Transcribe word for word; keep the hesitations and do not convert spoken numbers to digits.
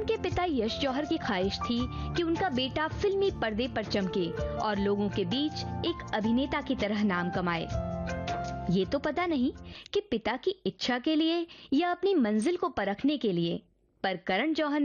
उनके पिता यश जौहर की ख्वाहिश थी कि उनका बेटा फिल्मी पर्दे पर चमके और लोगों के बीच एक अभिनेता की तरह नाम कमाए। ये तो पता नहीं कि पिता की इच्छा के लिए या अपनी मंजिल को परखने के लिए, पर करण जौहर